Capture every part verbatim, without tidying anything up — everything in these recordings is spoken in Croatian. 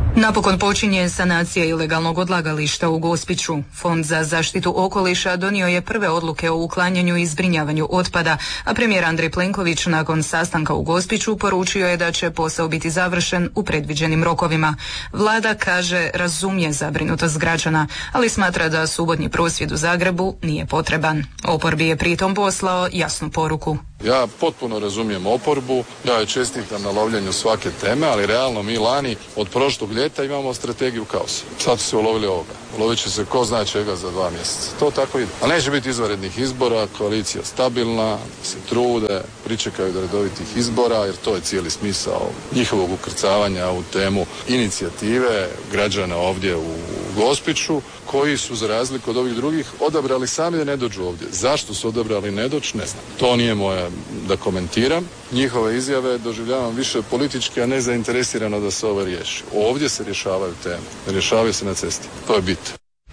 Napokon počinje sanacija ilegalnog odlagališta u Gospiću. Fond za zaštitu okoliša donio je prve odluke o uklanjanju i zbrinjavanju otpada, a premijer Andrej Plenković nakon sastanka u Gospiću poručio je da će posao biti završen u predviđenim rokovima. Vlada kaže razumije zabrinutost građana, ali smatra da subotnji prosvjed u Zagrebu nije potreban. Oporbi je pritom poslao jasnu poruku. Ja potpuno razumijem oporbu, ja je čestitam na lovljenju svake teme, ali realno mi lani od prošlog ljeta imamo strategiju kaosa. Sad su se ulovili ovoga. Ulovit će se ko zna čega za dva mjeseca. To tako ide. Ali neće biti izvanrednih izbora, koalicija stabilna, se trude, pričekaju do redovitih izbora, jer to je cijeli smisao njihovog ukrcavanja u temu inicijative građana ovdje u Gospiću, koji su za razliku od ovih drugih odabrali sami da ne dođu ovdje. Zašto su odabrali ne doći, ne znam. To nije moje da komentiram. Njihove izjave doživljavam više političke, a ne zainteresirano da se ovo riješi. Ovdje se rješavaju teme. Rješavaju se na cesti. To je bit.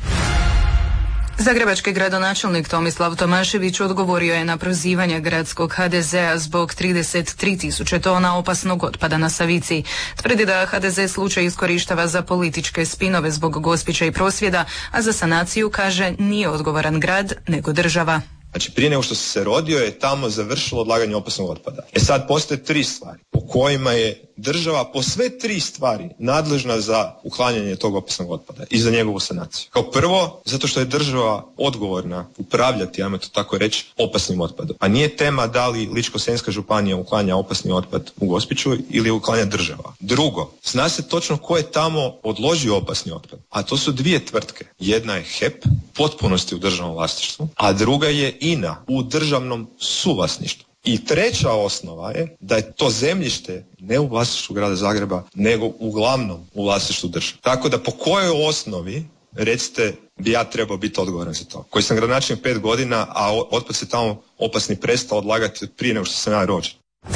Zagrebački gradonačelnik Tomislav Tomašević odgovorio je na prozivanje gradskog ha de zea zbog trideset tri tisuće tona opasnog otpada na Savici. Tvrdi da ha de ze slučaj iskorištava za političke spinove zbog Gospića i prosvjeda, a za sanaciju, kaže, nije odgovoran grad, nego država. Znači, prije nego što se rodio je tamo završilo odlaganje opasnog otpada. E sad postoje tri stvari po kojima je država po sve tri stvari nadležna za uklanjanje tog opasnog otpada i za njegovu sanaciju. Kao prvo, zato što je država odgovorna upravljati, ajmo to tako reći, opasnim otpadom. A nije tema da li Ličko-senjska županija uklanja opasni otpad u Gospiću ili uklanja država. Drugo, zna se točno ko je tamo odložio opasni otpad. A to su dvije tvrtke. Jedna je he pe, potpunosti u državnom vlasništvu, a druga je i en a u državnom suvlasništvu. I treća osnova je da je to zemljište ne u vlasništvu grada Zagreba, nego uglavnom u vlasništvu države. Tako da po kojoj osnovi, recite, bi ja trebao biti odgovoran za to? Koji sam gradonačelnik pet godina, a otpad se tamo opasni prestao odlagati prije nego što sam ja rođen.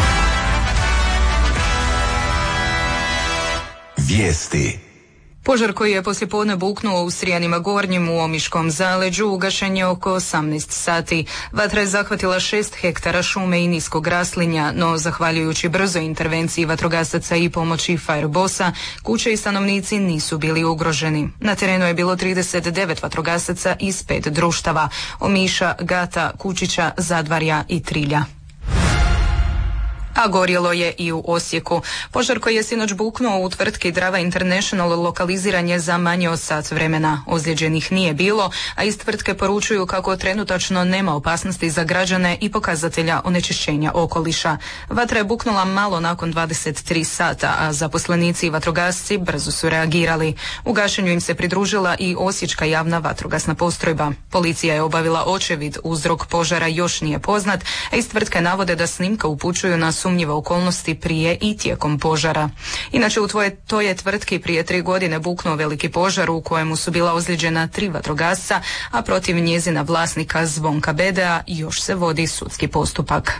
Vijesti. Požar koji je poslijepodne buknuo u Srijanima Gornjim u Omiškom zaleđu ugašen je oko osamnaest sati. Vatra je zahvatila šest hektara šume i niskog raslinja, no zahvaljujući brzoj intervenciji vatrogasaca i pomoći Firebossa, kuće i stanovnici nisu bili ugroženi. Na terenu je bilo trideset devet vatrogasaca iz pet društava: Omiša, Gata, Kučića, Zadvarja i Trilja. A gorjelo je i u Osijeku. Požar koji je sinoć buknuo u tvrtki Drava International lokaliziran je za manje od sat vremena. Ozlijeđenih nije bilo, a iz tvrtke poručuju kako trenutačno nema opasnosti za građane i pokazatelja onečišćenja okoliša. Vatra je buknula malo nakon dvadeset tri sata, a zaposlenici i vatrogasci brzo su reagirali. U gašenju im se pridružila i Osječka javna vatrogasna postrojba. Policija je obavila očevid, uzrok požara još nije poznat, a iz tvrtke navode da snimka upućuju na sumnjive okolnosti prije i tijekom požara. Inače, u tvoje, toj je tvrtki prije tri godine buknuo veliki požar u kojemu su bila ozlijeđena tri vatrogasca, a protiv njezina vlasnika Zvonka Bedea još se vodi sudski postupak.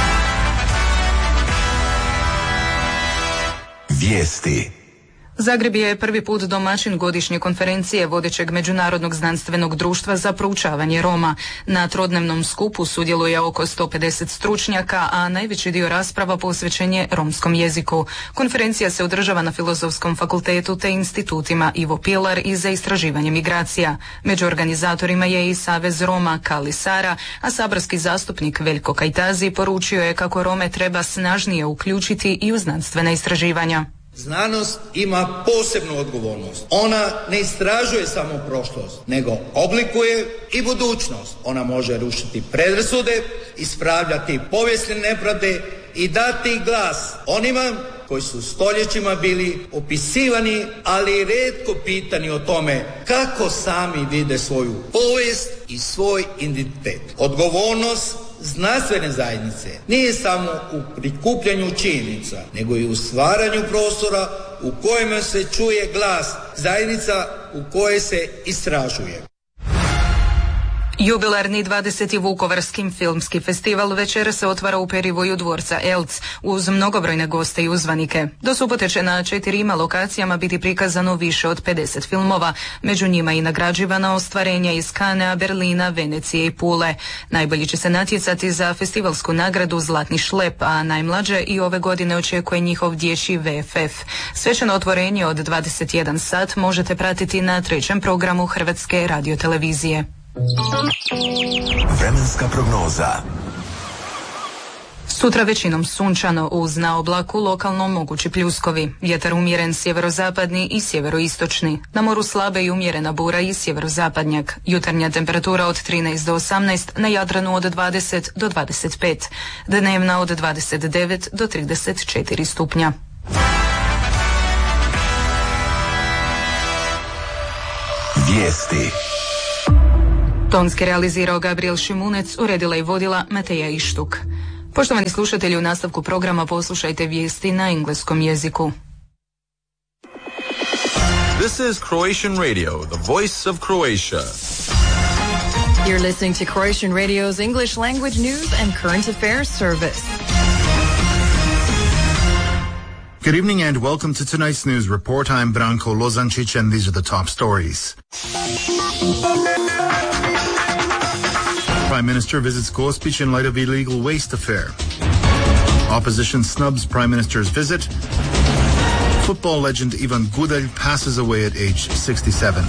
Vijesti. Zagreb je prvi put domaćin godišnje konferencije vodećeg Međunarodnog znanstvenog društva za proučavanje Roma. Na trodnevnom skupu sudjeluje oko sto pedeset stručnjaka, a najveći dio rasprava posvećen je romskom jeziku. Konferencija se održava na Filozofskom fakultetu te institutima Ivo Pilar i za istraživanje migracija. Među organizatorima je i Savez Roma Kali Sara, a saborski zastupnik Veljko Kajtazi poručio je kako Rome treba snažnije uključiti i u znanstvena istraživanja. Znanost ima posebnu odgovornost. Ona ne istražuje samo prošlost, nego oblikuje i budućnost. Ona može rušiti predrasude, ispravljati povijesne nepravde i dati glas onima koji su stoljećima bili opisivani, ali rijetko pitani o tome kako sami vide svoju povijest i svoj identitet. Odgovornost znanstvene zajednice nije samo u prikupljanju činjenica, nego i u stvaranju prostora u kojem se čuje glas zajednica u kojoj se istražuje. Jubilarni dvadeseti Vukovarski filmski festival večer se otvara u perivoju dvorca Elc uz mnogobrojne goste i uzvanike. Do subote će na četirima lokacijama biti prikazano više od pedeset filmova, među njima i nagrađivana ostvarenja iz Kanea, Berlina, Venecije i Pule. Najbolji će se natjecati za festivalsku nagradu Zlatni šlep, a najmlađe i ove godine očekuje njihov dječji V F F. Svečano otvorenje od dvadeset jedan sat možete pratiti na trećem programu Hrvatske radiotelevizije. Vremenska prognoza. Sutra većinom sunčano, uz na oblaku lokalno mogući pljuskovi. Vjetar umjeren sjeverozapadni i sjeveroistočni. Na moru slabe i umjerena bura i sjeverozapadnjak. Jutarnja temperatura od trinaest do osamnaest, na Jadranu od dvadeset do dvadeset pet. Dnevna od dvadeset devet do trideset četiri stupnja. Vijesti. Tonski realizirao Gabriel Šimunec, uredila i vodila Mateja Ištuk. Poštovani slušatelji, u nastavku programa poslušajte vijesti na engleskom jeziku. This is Croatian Radio, the voice of Croatia. You're listening to Croatian Radio's English language news and current affairs service. Good evening and welcome to tonight's news report. I'm Branko Lozančić and these are the top stories. Prime Minister visits Gospić in light of illegal waste affair. Opposition snubs Prime Minister's visit. Football legend Ivan Gudalj passes away at age sixty-seven.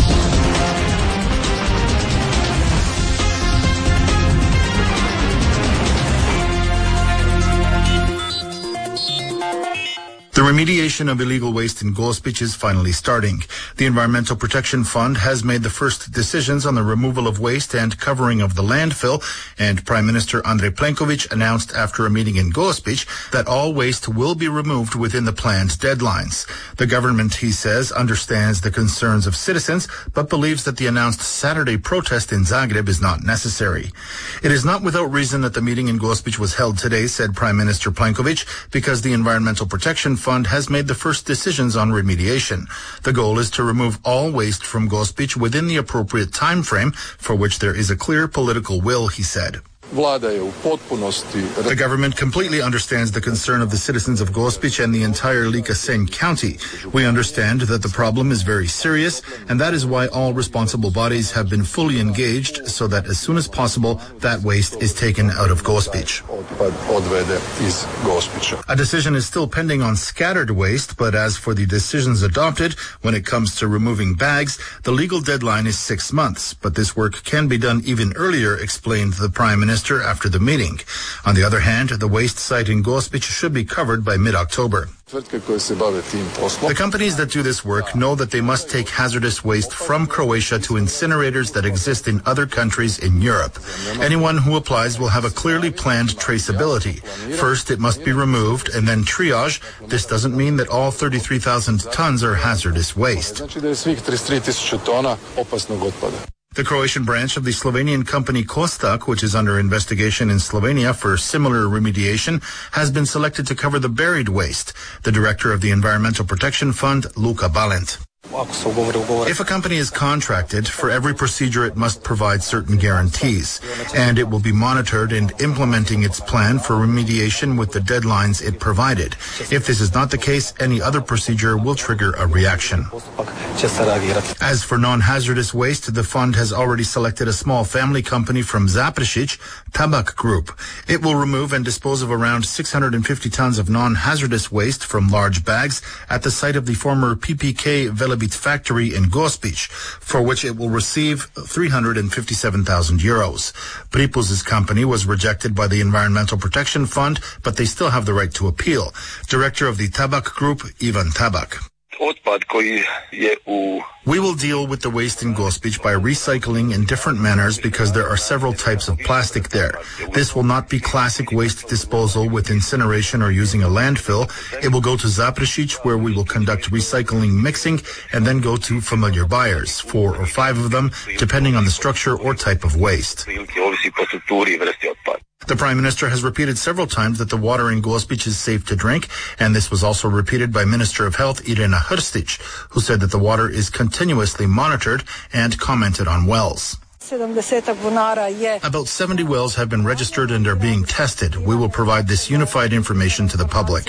The remediation of illegal waste in Gospić is finally starting. The Environmental Protection Fund has made the first decisions on the removal of waste and covering of the landfill, and Prime Minister Andrej Plenković announced after a meeting in Gospić that all waste will be removed within the planned deadlines. The government, he says, understands the concerns of citizens, but believes that the announced Saturday protest in Zagreb is not necessary. It is not without reason that the meeting in Gospić was held today, said Prime Minister Plenković, because the Environmental Protection Fund has made the first decisions on remediation. The goal is to remove all waste from Gospić within the appropriate time frame, for which there is a clear political will, he said. The government completely understands the concern of the citizens of Gospić and the entire Lika-Senj county. We understand that the problem is very serious, and that is why all responsible bodies have been fully engaged so that as soon as possible that waste is taken out of Gospić. A decision is still pending on scattered waste, but as for the decisions adopted when it comes to removing bags, the legal deadline is six months, but this work can be done even earlier, explained the Prime Minister after the meeting. On the other hand, the waste site in Gospić should be covered by mid-October. The companies that do this work know that they must take hazardous waste from Croatia to incinerators that exist in other countries in Europe. Anyone who applies will have a clearly planned traceability. First, it must be removed and then triage. This doesn't mean that all thirty-three thousand tons are hazardous waste. The Croatian branch of the Slovenian company Kostak, which is under investigation in Slovenia for similar remediation, has been selected to cover the buried waste. The director of the Environmental Protection Fund, Luka Balint. If a company is contracted, for every procedure it must provide certain guarantees, and it will be monitored in implementing its plan for remediation with the deadlines it provided. If this is not the case, any other procedure will trigger a reaction. As for non-hazardous waste, the fund has already selected a small family company from Zaprešić, Tabak Group. It will remove and dispose of around six hundred fifty tons of non-hazardous waste from large bags at the site of the former P P K Velebit factory in Gospić, for which it will receive three hundred fifty-seven thousand euros. Pripuz's company was rejected by the Environmental Protection Fund, but they still have the right to appeal. Director of the Tabak Group, Ivan Tabak. We will deal with the waste in Gospić by recycling in different manners because there are several types of plastic there. This will not be classic waste disposal with incineration or using a landfill. It will go to Zaprešić, where we will conduct recycling mixing and then go to familiar buyers, four or five of them, depending on the structure or type of waste. The Prime Minister has repeated several times that the water in Gospić is safe to drink, and this was also repeated by Minister of Health Irena Hrstić, who said that the water is continuously monitored and commented on wells. About seventy wells have been registered and are being tested. We will provide this unified information to the public.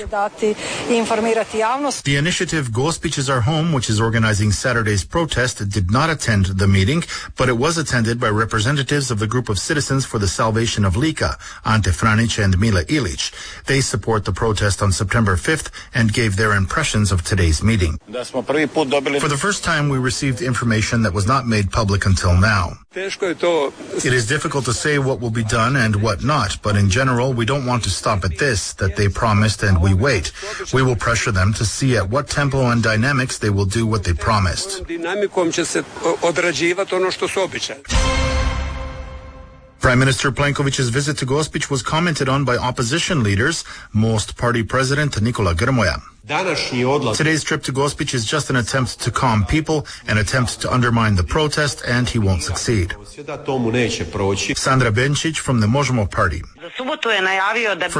The initiative Gospić is Our Home, which is organizing Saturday's protest, did not attend the meeting, but it was attended by representatives of the group of Citizens for the Salvation of Lika, Ante Franić and Mila Ilić. They support the protest on September fifth and gave their impressions of today's meeting. For the first time, we received information that was not made public until now. It is difficult to say what will be done and what not, but in general, we don't want to stop at this, that they promised and we wait. We will pressure them to see at what tempo and dynamics they will do what they promised. Prime Minister Plenković's visit to Gospić was commented on by opposition leaders, Most Party President Nikola Grmoja. Today's trip to Gospić is just an attempt to calm people, an attempt to undermine the protest, and he won't succeed. Sandra Benčić from the Možemo party. For